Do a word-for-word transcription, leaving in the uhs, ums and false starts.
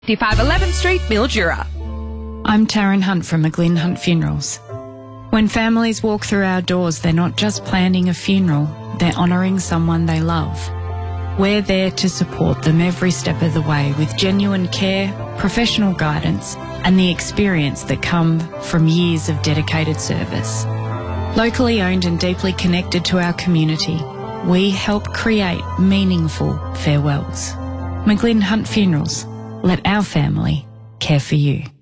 fifty-five eleventh Street, Mildura. I'm Taryn Hunt from McGlynn Hunt Funerals. When families walk through our doors, they're not just planning a funeral, they're honouring someone they love. We're there to support them every step of the way with genuine care, professional guidance, and the experience that come from years of dedicated service. Locally owned and deeply connected to our community, we help create meaningful farewells. McGlynn Hunt Funerals. Let our family care for you.